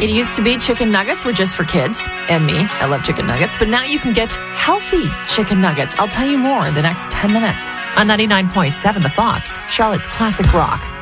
It used to be chicken nuggets were just for kids and me. I love chicken nuggets. But now you can get healthy chicken nuggets. I'll tell you more in the next 10 minutes on 99.7 The Fox, Charlotte's Classic Rock.